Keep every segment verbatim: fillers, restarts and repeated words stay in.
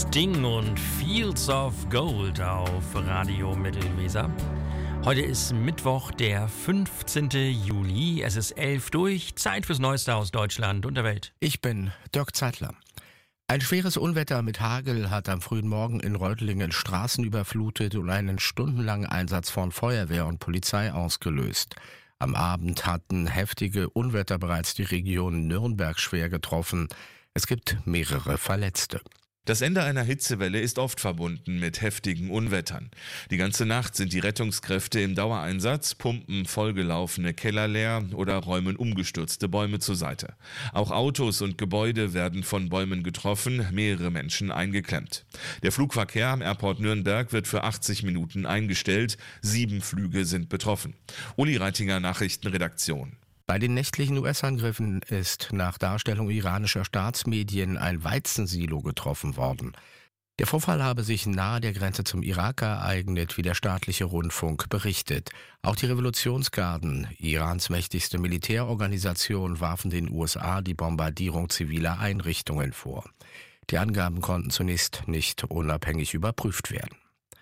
Sting und Fields of Gold auf Radio Mittelweser. Heute ist Mittwoch, der fünfzehnten Juli. Es ist elf durch. Zeit fürs Neueste aus Deutschland und der Welt. Ich bin Dirk Zeitler. Ein schweres Unwetter mit Hagel hat am frühen Morgen in Reutlingen Straßen überflutet und einen stundenlangen Einsatz von Feuerwehr und Polizei ausgelöst. Am Abend hatten heftige Unwetter bereits die Region Nürnberg schwer getroffen. Es gibt mehrere Verletzte. Das Ende einer Hitzewelle ist oft verbunden mit heftigen Unwettern. Die ganze Nacht sind die Rettungskräfte im Dauereinsatz, pumpen vollgelaufene Keller leer oder räumen umgestürzte Bäume zur Seite. Auch Autos und Gebäude werden von Bäumen getroffen, mehrere Menschen eingeklemmt. Der Flugverkehr am Airport Nürnberg wird für achtzig Minuten eingestellt. Sieben Flüge sind betroffen. Uli Reitinger, Nachrichtenredaktion. Bei den nächtlichen U S-Angriffen ist nach Darstellung iranischer Staatsmedien ein Weizensilo getroffen worden. Der Vorfall habe sich nahe der Grenze zum Irak ereignet, wie der staatliche Rundfunk berichtet. Auch die Revolutionsgarden, Irans mächtigste Militärorganisation, warfen den U S A die Bombardierung ziviler Einrichtungen vor. Die Angaben konnten zunächst nicht unabhängig überprüft werden.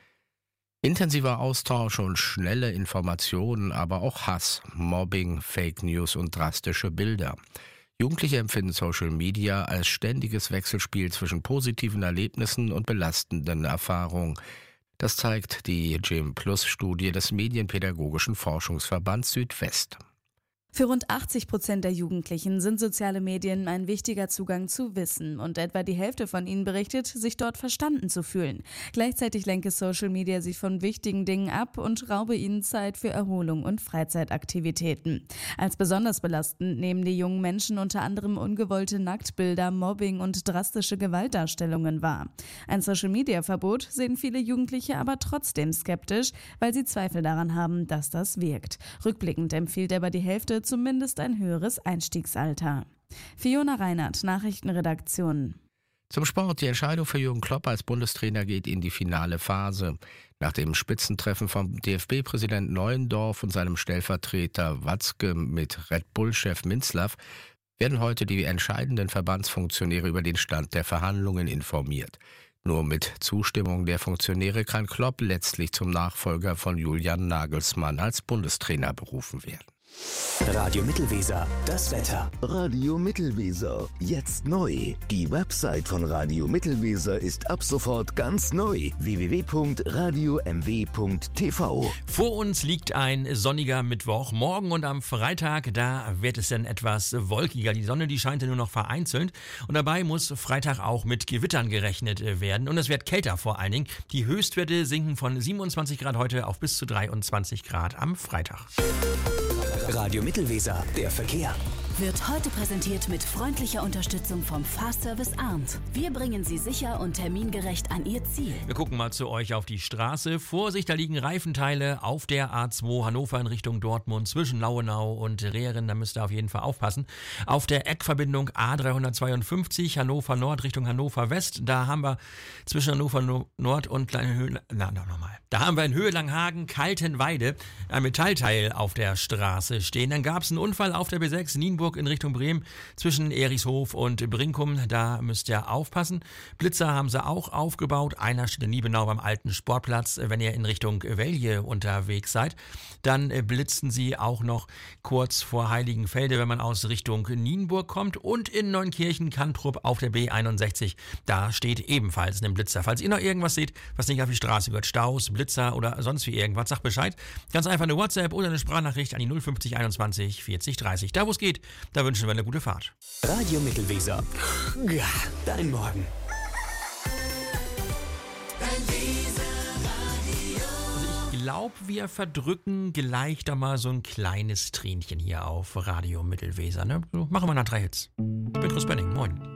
Intensiver Austausch und schnelle Informationen, aber auch Hass, Mobbing, Fake News und drastische Bilder. Jugendliche empfinden Social Media als ständiges Wechselspiel zwischen positiven Erlebnissen und belastenden Erfahrungen. Das zeigt die G E M Plus Studie des Medienpädagogischen Forschungsverbands Südwest. Für rund achtzig Prozent der Jugendlichen sind soziale Medien ein wichtiger Zugang zu Wissen und etwa die Hälfte von ihnen berichtet, sich dort verstanden zu fühlen. Gleichzeitig lenke Social Media sie von wichtigen Dingen ab und raube ihnen Zeit für Erholung und Freizeitaktivitäten. Als besonders belastend nehmen die jungen Menschen unter anderem ungewollte Nacktbilder, Mobbing und drastische Gewaltdarstellungen wahr. Ein Social-Media-Verbot sehen viele Jugendliche aber trotzdem skeptisch, weil sie Zweifel daran haben, dass das wirkt. Rückblickend empfiehlt aber die Hälfte zumindest ein höheres Einstiegsalter. Fiona Reinhardt, Nachrichtenredaktion. Zum Sport. Die Entscheidung für Jürgen Klopp als Bundestrainer geht in die finale Phase. Nach dem Spitzentreffen vom D F B-Präsident Neuendorf und seinem Stellvertreter Watzke mit Red Bull-Chef Minzlaff werden heute die entscheidenden Verbandsfunktionäre über den Stand der Verhandlungen informiert. Nur mit Zustimmung der Funktionäre kann Klopp letztlich zum Nachfolger von Julian Nagelsmann als Bundestrainer berufen werden. Radio Mittelweser, das Wetter. Radio Mittelweser, jetzt neu. Die Website von Radio Mittelweser ist ab sofort ganz neu. w w w punkt radio m w punkt t v. Vor uns liegt ein sonniger Mittwoch. Morgen und am Freitag, da wird es dann etwas wolkiger. Die Sonne, die scheint ja nur noch vereinzelt. Und dabei muss Freitag auch mit Gewittern gerechnet werden. Und es wird kälter vor allen Dingen. Die Höchstwerte sinken von siebenundzwanzig Grad heute auf bis zu dreiundzwanzig Grad am Freitag. Radio Mittelweser, der Verkehr. Wird heute präsentiert mit freundlicher Unterstützung vom Fahrservice Arndt. Wir bringen Sie sicher und termingerecht an Ihr Ziel. Wir gucken mal zu euch auf die Straße. Vorsicht, da liegen Reifenteile auf der A zwei Hannover in Richtung Dortmund zwischen Lauenau und Rehren. Da müsst ihr auf jeden Fall aufpassen. Auf der Eckverbindung A dreihundertzweiundfünfzig Hannover Nord Richtung Hannover West. Da haben wir zwischen Hannover Nord und Kleine Höhe... Na, noch nochmal. Da haben wir in Höhe Langhagen, Kaltenweide ein Metallteil auf der Straße stehen. Dann gab es einen Unfall auf der B sechs Nienburg in Richtung Bremen zwischen Erichshof und Brinkum. Da müsst ihr aufpassen. Blitzer haben sie auch aufgebaut. Einer steht in Niebenau beim alten Sportplatz. Wenn ihr in Richtung Welje unterwegs seid, dann blitzen sie auch noch kurz vor Heiligenfelde, wenn man aus Richtung Nienburg kommt. Und in Neunkirchen-Kantrup auf der B einundsechzig, da steht ebenfalls ein Blitzer. Falls ihr noch irgendwas seht, was nicht auf die Straße gehört, Staus, Blitzer oder sonst wie irgendwas, sagt Bescheid. Ganz einfach eine WhatsApp oder eine Sprachnachricht an die null fünfzig einundzwanzig vierzig dreißig. Da wo es geht, da wünschen wir eine gute Fahrt. Radio Mittelweser. Ja, dein Morgen. Also ich glaube, wir verdrücken gleich da mal so ein kleines Tränchen hier auf Radio Mittelweser. Ne? So, machen wir nach drei Hits. Ich bin Chris Benning. Moin.